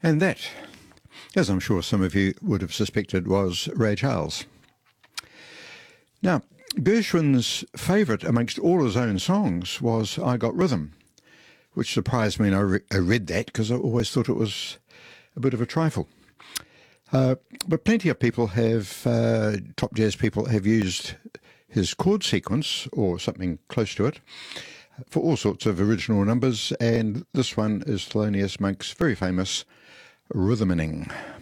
And that, as I'm sure some of you would have suspected, was Ray Charles. Now, Gershwin's favourite amongst all his own songs was I Got Rhythm, which surprised me, and I read that because I always thought it was a bit of a trifle. But plenty of people have, top jazz people have used his chord sequence or something close to it for all sorts of original numbers, and this one is Thelonious Monk's very famous Rhythmaning.